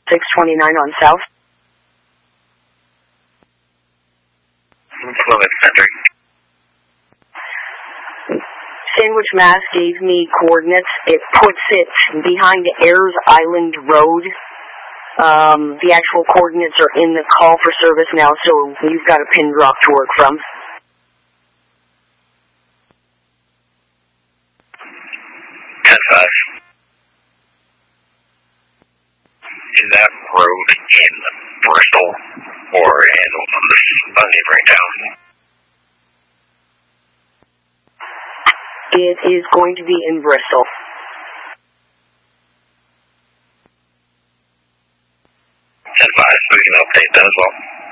629 on South. Plymouth Center. Sandwich Mass gave me coordinates. It puts it behind Ayers Island Road. The actual coordinates are in the call for service now, so you've got a pin drop to work from. 10-5. Is that road in Bristol or in a neighboring town? It is going to be in Bristol. 10-5, so we can update that as well.